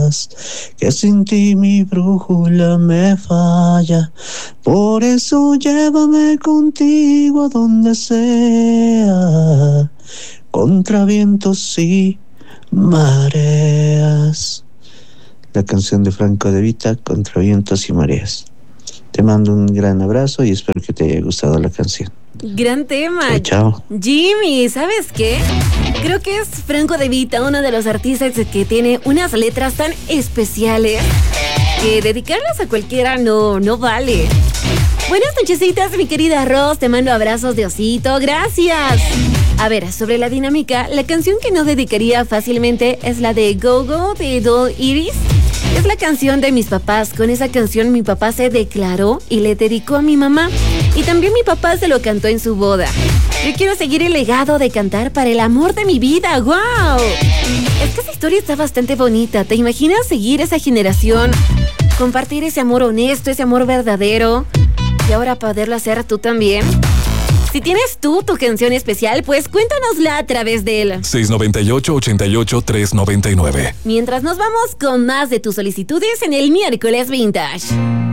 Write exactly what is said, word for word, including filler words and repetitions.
mareas, que sin ti mi brújula me falla. Por eso llévame contigo a donde sea, contra vientos y mareas. La canción de Franco De Vita, Contra vientos y mareas. Te mando un gran abrazo y espero que te haya gustado la canción. Gran tema. Chao, chao. Jimmy, ¿sabes qué? Creo que es Franco De Vita, uno de los artistas que tiene unas letras tan especiales que dedicarlas a cualquiera no, no vale. Buenas nochecitas, mi querida Ros. Te mando abrazos de osito. Gracias. A ver, sobre la dinámica, la canción que no dedicaría fácilmente es la de Go Go de Doll Iris. Es la canción de mis papás. Con esa canción mi papá se declaró y le dedicó a mi mamá. Y también mi papá se lo cantó en su boda. Yo quiero seguir el legado de cantar para el amor de mi vida. ¡Wow! Es que esa historia está bastante bonita. ¿Te imaginas seguir esa generación? Compartir ese amor honesto, ese amor verdadero. Y ahora poderlo hacer tú también. Si tienes tú tu canción especial, pues cuéntanosla a través del seis nueve ocho, ocho ocho, tres nueve nueve. Mientras nos vamos con más de tus solicitudes en el Miércoles Vintage.